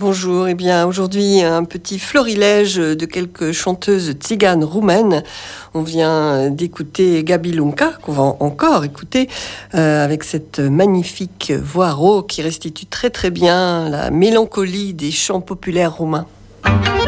bonjour. Eh bien, aujourd'hui, un petit florilège de quelques chanteuses tziganes roumaines. On vient d'écouter Gabi Lunca, qu'on va encore écouter, avec cette magnifique voix rauque qui restitue très très bien la mélancolie des chants populaires roumains.